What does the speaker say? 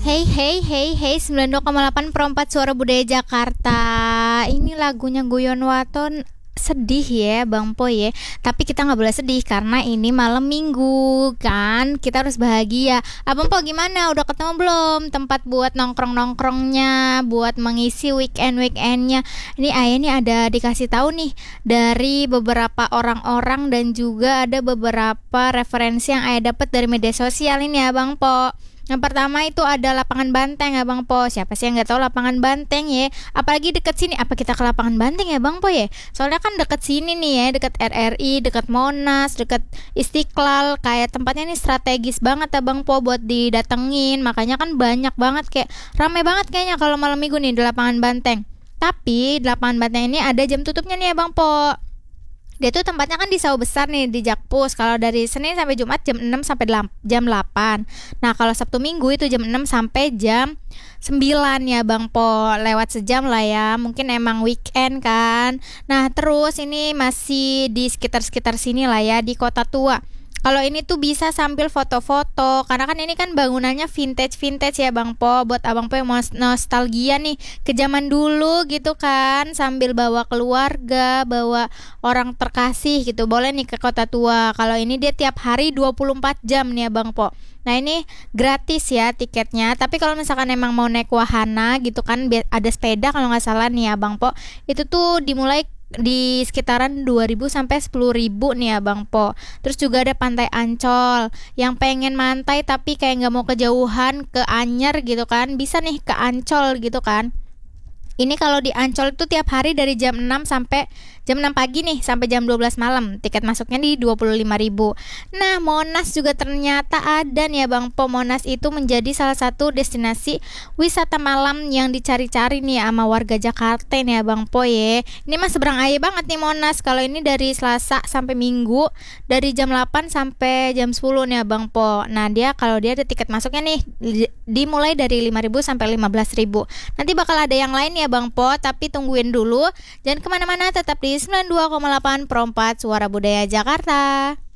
Hey hey hey hey 92,8 per 4 Suara Budaya Jakarta. Ini lagunya Guyon Waton. Sedih ya Bang Po ya. Tapi kita gak boleh sedih karena ini malam minggu kan. Kita harus bahagia. Abang Po gimana? Udah ketemu belum tempat buat nongkrong-nongkrongnya, buat mengisi weekend-weekendnya? Ini Ayah nih ada dikasih tahu nih dari beberapa orang-orang dan juga ada beberapa referensi yang Ayah dapat dari media sosial ini ya Bang Po. Yang pertama itu ada lapangan Banteng ya Bang Po. Siapa sih yang nggak tahu lapangan Banteng ya? Apalagi deket sini. Apa kita ke lapangan Banteng ya Bang Po ya? Soalnya kan deket sini nih ya, deket RRI, deket Monas, deket Istiqlal. Kayak tempatnya nih strategis banget ya Bang Po buat didatengin. Makanya kan banyak banget, kayak rame banget kayaknya kalau malam minggu nih di lapangan Banteng. Tapi di lapangan Banteng ini ada jam tutupnya nih ya Bang Po. Dia tuh tempatnya kan di Sawah Besar nih, di Jakpus. Kalau dari Senin sampai Jumat jam 6 sampai jam 8. Nah, kalau Sabtu Minggu itu jam 6 sampai jam 9 ya Bang Po. Lewat sejam lah ya. Mungkin emang weekend kan. Nah, terus ini masih di sekitar-sekitar sini lah ya, di Kota Tua. Kalau ini tuh bisa sambil foto-foto, karena kan ini kan bangunannya vintage-vintage ya Bang Po. Buat Abang Po yang mau nostalgia nih ke zaman dulu gitu kan, sambil bawa keluarga, bawa orang terkasih gitu. Boleh nih ke Kota Tua. Kalau ini dia tiap hari 24 jam nih ya Bang Po. Nah ini gratis ya tiketnya. Tapi kalau misalkan emang mau naik wahana gitu kan, ada sepeda kalau nggak salah nih ya Bang Po. Itu tuh dimulai di sekitaran 2.000 sampai 10.000 nih ya Bang Po. Terus juga ada Pantai Ancol. Yang pengen mantai tapi kayak nggak mau kejauhan, ke Anyer gitu kan, bisa nih ke Ancol gitu kan. Ini kalau di Ancol itu tiap hari dari jam 6 sampai jam 6 pagi nih sampai jam 12 malam. Tiket masuknya di 25.000. Nah, Monas juga ternyata ada nih ya Bang Po. Monas itu menjadi salah satu destinasi wisata malam yang dicari-cari nih sama warga Jakarta nih ya Bang Po ya. Ini mah seberang aja banget nih Monas. Kalau ini dari Selasa sampai Minggu dari jam 8 sampai jam 10 nih ya Bang Po. Nah, kalau dia ada tiket masuknya nih dimulai dari 5.000 sampai 15.000. Nanti bakal ada yang lain ya Bang Po, tapi tungguin dulu. Jangan kemana-mana, tetap di 92,8 per 4 Suara Budaya Jakarta.